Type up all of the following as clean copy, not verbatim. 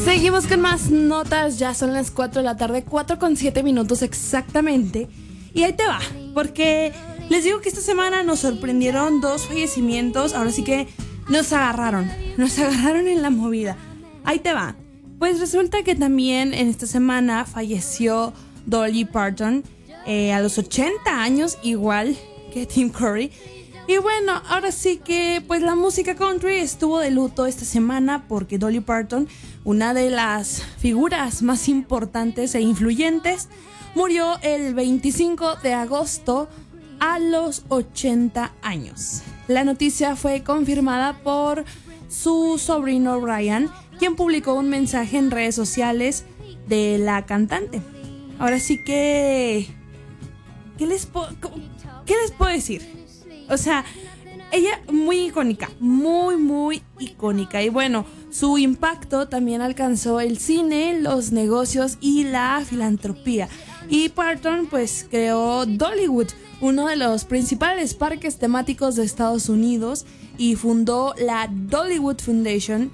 Seguimos con más notas, ya son las 4 de la tarde, 4:07 exactamente. Y ahí te va, porque les digo que esta semana nos sorprendieron 2 fallecimientos, ahora sí que nos agarraron en la movida. Ahí te va. Pues resulta que también en esta semana falleció Dolly Parton a los 80 años, igual que Tim Curry. Y bueno, ahora sí que pues la música country estuvo de luto esta semana porque Dolly Parton, una de las figuras más importantes e influyentes, murió el 25 de agosto a los 80 años. La noticia fue confirmada por su sobrino Ryan, quien publicó un mensaje en redes sociales de la cantante. Ahora sí que... ¿Qué les puedo decir? O sea, ella muy icónica, muy icónica. Y bueno, su impacto también alcanzó el cine, los negocios y la filantropía. Y Parton pues creó Dollywood, uno de los principales parques temáticos de Estados Unidos, y fundó la Dollywood Foundation,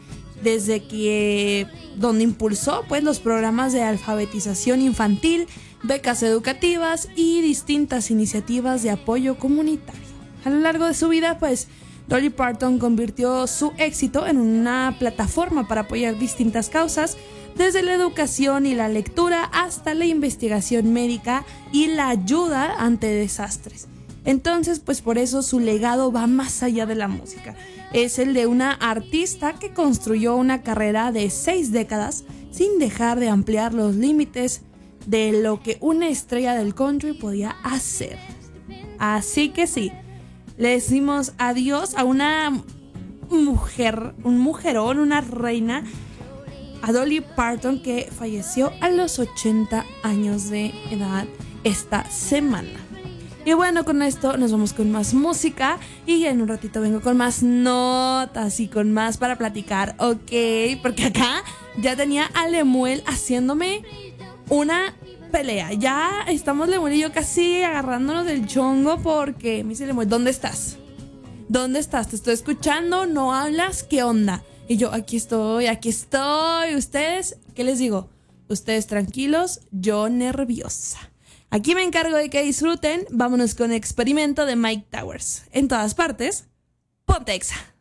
donde impulsó pues los programas de alfabetización infantil, becas educativas y distintas iniciativas de apoyo comunitario. A lo largo de su vida, pues, Dolly Parton convirtió su éxito en una plataforma para apoyar distintas causas, desde la educación y la lectura hasta la investigación médica y la ayuda ante desastres. Entonces, pues por eso su legado va más allá de la música. Es el de una artista que construyó una carrera de 6 décadas sin dejar de ampliar los límites de lo que una estrella del country podía hacer. Así que sí, le decimos adiós a una mujer, un mujerón, una reina, a Dolly Parton, que falleció a los 80 años de edad esta semana. Y bueno, con esto nos vamos con más música y en un ratito vengo con más notas y con más para platicar, ¿ok? Porque acá ya tenía a Lemuel haciéndome una pelea. Ya estamos Lemuel y yo casi agarrándonos del chongo porque me dice Lemuel, ¿dónde estás? ¿Dónde estás? Te estoy escuchando, no hablas, ¿qué onda? Y yo, aquí estoy. ¿Ustedes? ¿Qué les digo? Ustedes tranquilos, yo nerviosa. Aquí me encargo de que disfruten. Vámonos con Experimento de Mike Towers. En todas partes, ponte Exa.